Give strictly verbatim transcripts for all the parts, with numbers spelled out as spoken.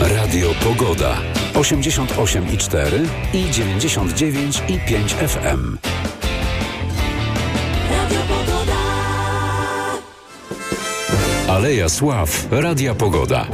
Radio Pogoda. osiemdziesiąt osiem i cztery i dziewięćdziesiąt dziewięć i pięć F M. Radio Pogoda. Aleja Sław. Radia Pogoda.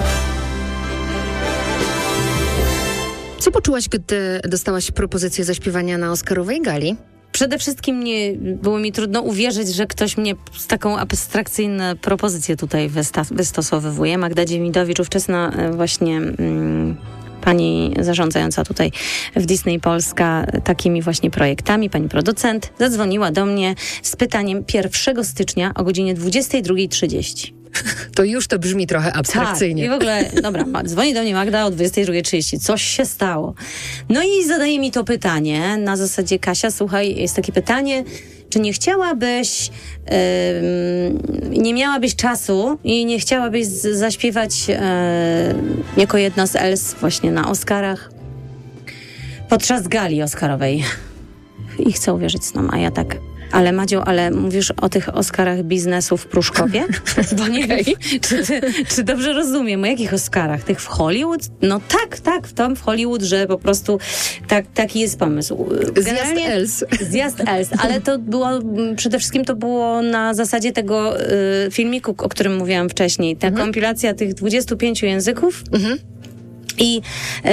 Co poczułaś, gdy dostałaś propozycję zaśpiewania na Oscarowej gali? Przede wszystkim nie, było mi trudno uwierzyć, że ktoś mnie z taką abstrakcyjną propozycję tutaj wysta- wystosowywuje. Magda Dziemidowicz, ówczesna właśnie mm, pani zarządzająca tutaj w Disney Polska takimi właśnie projektami, pani producent, zadzwoniła do mnie z pytaniem pierwszego stycznia o godzinie dwudziestej drugiej trzydzieści. To już to brzmi trochę abstrakcyjnie. Tak, i w ogóle, dobra, dzwoni do mnie Magda o dwudziestej drugiej trzydzieści. Coś się stało. No i zadaje mi to pytanie na zasadzie: Kasia, słuchaj, jest takie pytanie, czy nie chciałabyś, yy, nie miałabyś czasu i nie chciałabyś z- zaśpiewać yy, jako jedna z Els właśnie na Oscarach podczas gali Oscarowej? I chcę uwierzyć snom, a ja tak... Ale Madziu, ale mówisz o tych Oscarach biznesu w Pruszkowie? Bo nie wiem, czy, ty, czy dobrze rozumiem, o jakich Oscarach? Tych w Hollywood? No tak, tak, w tom w Hollywood, że po prostu tak, taki jest pomysł. Zjazd Els. Zjazd Els, ale to było, przede wszystkim to było na zasadzie tego y, filmiku, o którym mówiłam wcześniej. Ta mhm. kompilacja tych dwudziestu pięciu języków mhm. i...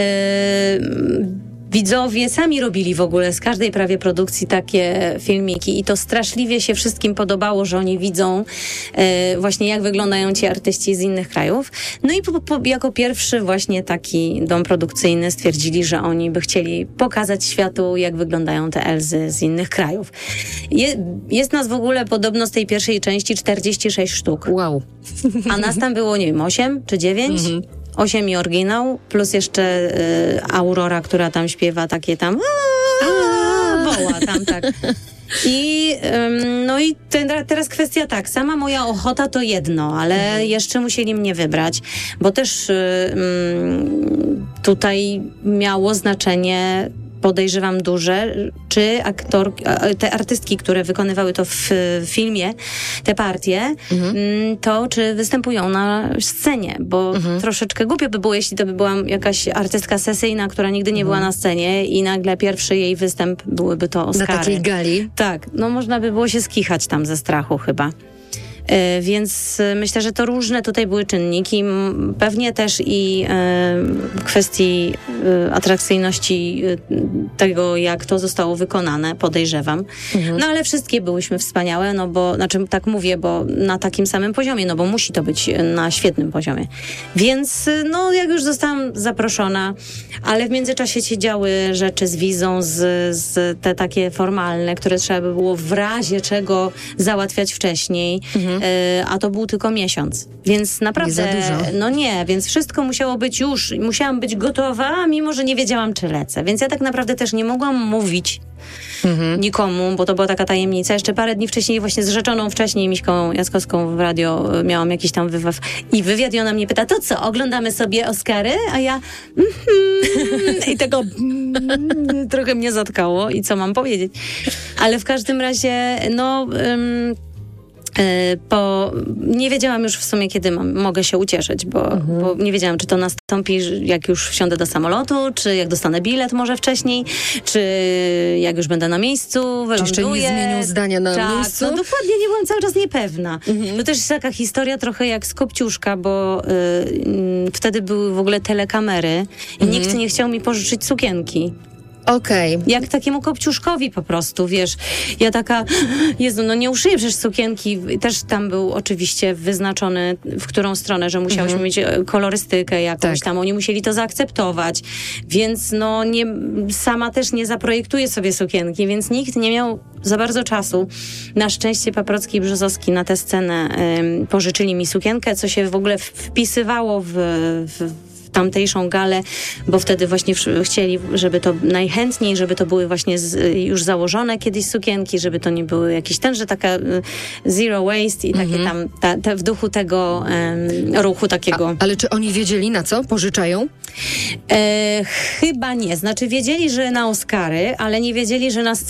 Y, Widzowie sami robili w ogóle z każdej prawie produkcji takie filmiki i to straszliwie się wszystkim podobało, że oni widzą e, właśnie jak wyglądają ci artyści z innych krajów. No i po, po, jako pierwszy właśnie taki dom produkcyjny stwierdzili, że oni by chcieli pokazać światu, jak wyglądają te Elzy z innych krajów. Je, jest nas w ogóle podobno z tej pierwszej części czterdzieści sześć sztuk. Wow. A nas tam było, nie wiem, osiem czy dziewięć? Mhm. Osiem i oryginał, plus jeszcze y, Aurora, która tam śpiewa takie tam aaa, woła tam, tak. I ym, no i ten, teraz kwestia tak, sama moja ochota to jedno, ale mhm. jeszcze musieli mnie wybrać, bo też y, y, tutaj miało znaczenie, podejrzewam duże, czy aktor, te artystki, które wykonywały to w filmie, te partie, mhm. to czy występują na scenie, bo mhm. troszeczkę głupio by było, jeśli to by była jakaś artystka sesyjna, która nigdy nie mhm. była na scenie i nagle pierwszy jej występ byłyby to Oscary. Na takiej gali? Tak, no można by było się skichać tam ze strachu chyba. Więc myślę, że to różne tutaj były czynniki. Pewnie też i w kwestii atrakcyjności tego, jak to zostało wykonane, podejrzewam. Mhm. No ale wszystkie byłyśmy wspaniałe, no bo, znaczy tak mówię, bo na takim samym poziomie, no bo musi to być na świetnym poziomie. Więc no jak już zostałam zaproszona, ale w międzyczasie się działy rzeczy z wizą, z, z te takie formalne, które trzeba by było w razie czego załatwiać wcześniej. Mhm. A to był tylko miesiąc, więc naprawdę, nie za dużo. No nie, więc wszystko musiało być już, musiałam być gotowa, mimo że nie wiedziałam, czy lecę, więc ja tak naprawdę też nie mogłam mówić mhm. nikomu, bo to była taka tajemnica. Jeszcze parę dni wcześniej właśnie z rzeczoną wcześniej Miśką Jaskowską w radio miałam jakiś tam wywiad i wywiad i ona mnie pyta, to co, oglądamy sobie Oscary? A ja mm-hmm. i tego mm, trochę mnie zatkało i co mam powiedzieć. Ale w każdym razie, no... Um, Po, nie wiedziałam już w sumie, kiedy mam, mogę się ucieszyć, bo, mhm. bo nie wiedziałam, czy to nastąpi, jak już wsiądę do samolotu, czy jak dostanę bilet może wcześniej, czy jak już będę na miejscu, wyląduję. Czy jeszcze nie zmienią zdania na tak, miejscu? No dokładnie, nie byłam cały czas niepewna. Mhm. To też jest taka historia trochę jak z Kopciuszka, bo y, y, wtedy były w ogóle telekamery i mhm. nikt nie chciał mi pożyczyć sukienki. Okej. Okay. Jak takiemu Kopciuszkowi po prostu, wiesz. Ja taka, Jezu, no nie uszyję przecież sukienki. Też tam był oczywiście wyznaczony, w którą stronę, że musiałyśmy mm-hmm. mieć kolorystykę jakąś tak. tam. Oni musieli to zaakceptować. Więc no nie, sama też nie zaprojektuję sobie sukienki, więc nikt nie miał za bardzo czasu. Na szczęście Paprocki i Brzozowski na tę scenę ym, pożyczyli mi sukienkę, co się w ogóle wpisywało w, w tamtejszą galę, bo wtedy właśnie chcieli, żeby to najchętniej, żeby to były właśnie z, już założone kiedyś sukienki, żeby to nie były jakieś ten, że taka zero waste i takie mm-hmm. tam ta, ta, w duchu tego um, ruchu takiego. A, ale czy oni wiedzieli, na co pożyczają? E, chyba nie. Znaczy wiedzieli, że na Oscary, ale nie wiedzieli, że na scenę.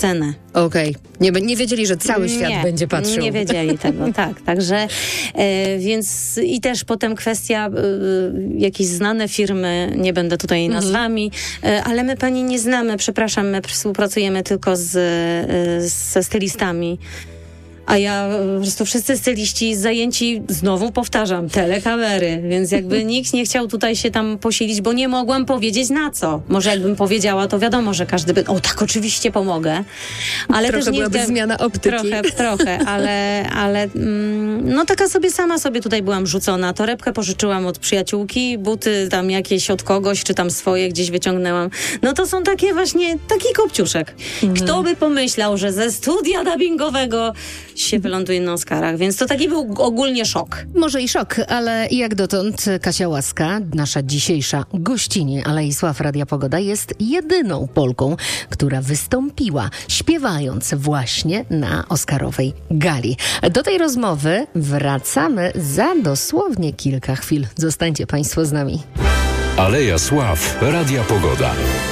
Okej. Okay. Nie, nie wiedzieli, że cały świat nie, będzie patrzył. Nie wiedzieli tego, tak. Także, e, więc i też potem kwestia, e, jakieś znane firmy, nie będę tutaj mhm. nazwami, e, ale my pani nie znamy, przepraszam, my współpracujemy tylko z, e, ze stylistami. A ja po prostu wszyscy styliści zajęci, znowu powtarzam, telekamery, więc jakby nikt nie chciał tutaj się tam posilić, bo nie mogłam powiedzieć na co. Może jakbym powiedziała, to wiadomo, że każdy by, o tak, oczywiście pomogę. Ale trochę też nie byłaby zmiana optyki. Trochę, trochę, ale, ale mm, no taka sobie sama sobie tutaj byłam rzucona. Torebkę pożyczyłam od przyjaciółki, buty tam jakieś od kogoś, czy tam swoje gdzieś wyciągnęłam. No to są takie właśnie, taki kopciuszek. Mhm. Kto by pomyślał, że ze studia dubbingowego się wyląduje na Oscarach, więc to taki był ogólnie szok. Może i szok, ale jak dotąd Kasia Łaska, nasza dzisiejsza gościni Alei Sław Radia Pogoda, jest jedyną Polką, która wystąpiła, śpiewając właśnie na Oscarowej gali. Do tej rozmowy wracamy za dosłownie kilka chwil. Zostańcie Państwo z nami. Aleja Sław Radia Pogoda.